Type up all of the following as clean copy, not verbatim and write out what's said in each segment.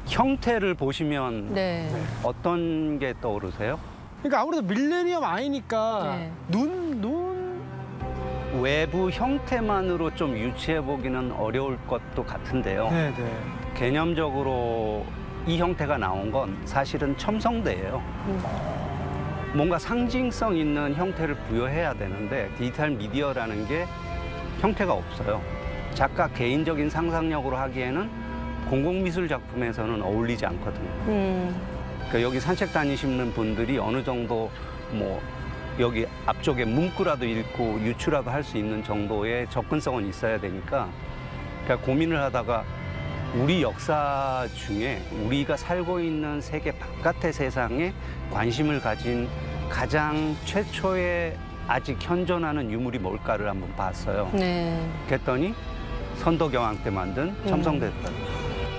형태를 보시면 네. 어떤 게 떠오르세요? 그러니까 아무래도 밀레니엄 아이니까 네. 눈. 외부 형태만으로 좀 유추해 보기는 어려울 것도 같은데요. 네네. 개념적으로 이 형태가 나온 건 사실은 첨성대예요. 뭔가 상징성 있는 형태를 부여해야 되는데 디지털 미디어라는 게 형태가 없어요. 작가 개인적인 상상력으로 하기에는 공공미술 작품에서는 어울리지 않거든요. 그러니까 여기 산책 다니시는 분들이 어느 정도 뭐 여기 앞쪽에 문구라도 읽고 유추라도 할 수 있는 정도의 접근성은 있어야 되니까 그러니까 고민을 하다가 우리 역사 중에 우리가 살고 있는 세계 바깥의 세상에 관심을 가진 가장 최초의 아직 현존하는 유물이 뭘까를 한번 봤어요. 네. 그랬더니 선덕여왕 때 만든 첨성대더라고요.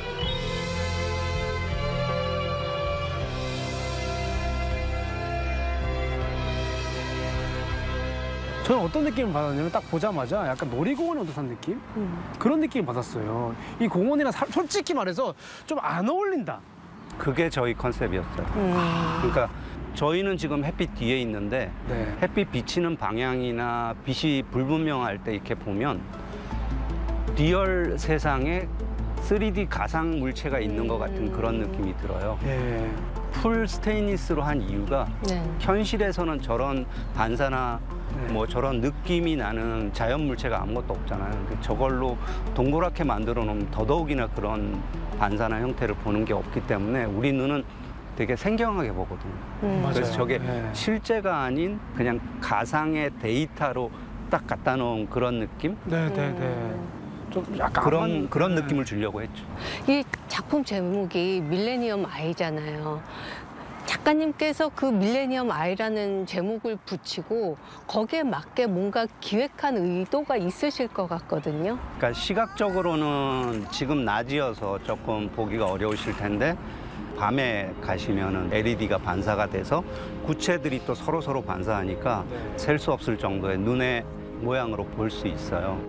저는 어떤 느낌을 받았냐면 딱 보자마자 약간 놀이공원에 온 듯한 느낌? 그런 느낌을 받았어요. 이 공원이랑 솔직히 말해서 좀 안 어울린다. 그게 저희 컨셉이었어요. 그러니까 저희는 지금 햇빛 뒤에 있는데 네. 햇빛 비치는 방향이나 빛이 불분명할 때 이렇게 보면 리얼 세상에 3D 가상 물체가 있는 것 같은 그런 느낌이 들어요. 예. 풀 스테인리스로 한 이유가 네. 현실에서는 저런 반사나 네. 뭐 저런 느낌이 나는 자연 물체가 아무것도 없잖아요. 근데 저걸로 동그랗게 만들어 놓으면 더더욱이나 그런 반사나 형태를 보는 게 없기 때문에 우리 눈은 되게 생경하게 보거든요. 그래서 맞아요. 저게 네. 실제가 아닌 그냥 가상의 데이터로 딱 갖다 놓은 그런 느낌? 네네네. 좀 약간 그런 네. 느낌을 주려고 했죠. 이 작품 제목이 밀레니엄 아이잖아요. 작가님께서 그 밀레니엄 아이라는 제목을 붙이고 거기에 맞게 뭔가 기획한 의도가 있으실 것 같거든요. 그러니까 시각적으로는 지금 낮이어서 조금 보기가 어려우실 텐데 밤에 가시면은 LED가 반사가 돼서 구체들이 또 서로 반사하니까 셀 수 없을 정도의 눈의 모양으로 볼 수 있어요.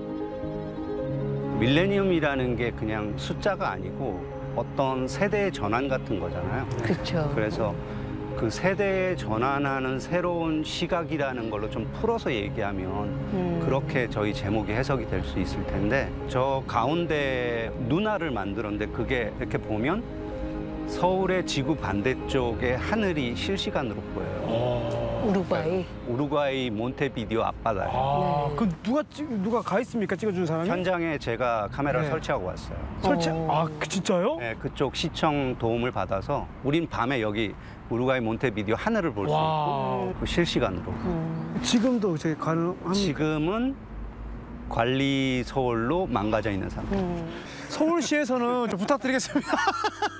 밀레니엄이라는 게 그냥 숫자가 아니고 어떤 세대의 전환 같은 거잖아요. 그렇죠. 그래서 그 세대에 전환하는 새로운 시각이라는 걸로 좀 풀어서 얘기하면 그렇게 저희 제목이 해석이 될 수 있을 텐데 저 가운데 눈알을 만들었는데 그게 이렇게 보면 서울의 지구 반대쪽에 하늘이 실시간으로 보여요. 우루과이. 우루과이 몬테비디오 앞바다예요. 아, 네. 그 누가 가 있습니까? 찍어준 사람이? 현장에 제가 카메라를 네. 설치하고 왔어요. 설치. 어. 진짜요? 네, 그쪽 시청 도움을 받아서 우린 밤에 여기 우루과이 몬테비디오 하늘을 볼 수 와. 있고 그 실시간으로. 지금도 저기 가능합니까? 지금은 관리 서울로 망가져 있는 상태. 서울시에서는 좀 부탁드리겠습니다.